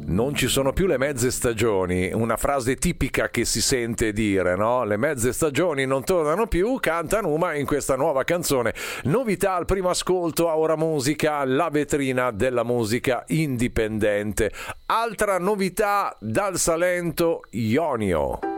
Non ci sono più le mezze stagioni, una frase tipica che si sente dire, no? Le mezze stagioni non tornano più, canta Numa in questa nuova canzone. Novità al primo ascolto a Ora Musica, la vetrina della musica indipendente. Altra novità dal Salento, Ionio.